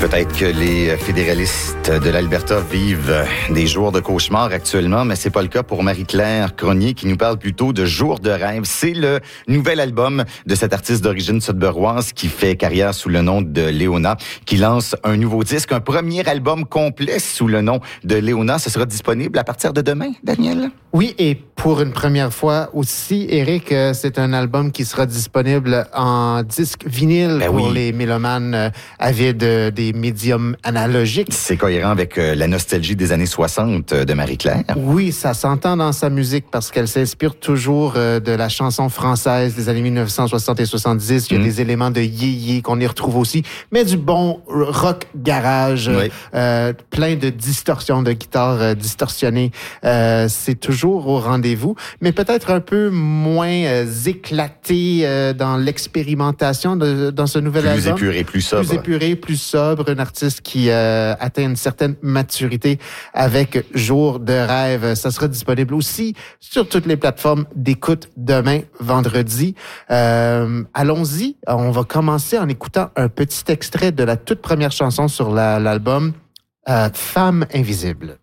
Peut-être que les fédéralistes de l'Alberta vivent des jours de cauchemar actuellement, mais c'est pas le cas pour Marie-Claire Cronier qui nous parle plutôt de Jours de rêve. C'est le nouvel album de cette artiste d'origine sudburoise qui fait carrière sous le nom de Léona, qui lance un nouveau disque, un premier album complet sous le nom de Léona. Ce sera disponible à partir de demain, Daniel? Oui, et pour une première fois aussi, Éric, c'est un album qui sera disponible en disque vinyle pour les mélomanes avides des médiums analogiques. C'est cohérent avec la nostalgie des années 60 de Marie-Claire. Oui, ça s'entend dans sa musique parce qu'elle s'inspire toujours de la chanson française des années 1960 et 70. Il y a des éléments de yéyé qu'on y retrouve aussi, mais du bon rock garage, plein de distorsions, de guitares distorsionnées. C'est toujours au rendez-vous, mais peut-être un peu moins éclaté dans l'expérimentation dans ce nouvel album. Plus épuré, plus sobre. Plus épuré, plus sobre. Une artiste qui atteint une certaine maturité avec Jours de rêve. Ça sera disponible aussi sur toutes les plateformes d'écoute demain, vendredi. Allons-y. On va commencer en écoutant un petit extrait de la toute première chanson sur l'album, Femme invisible.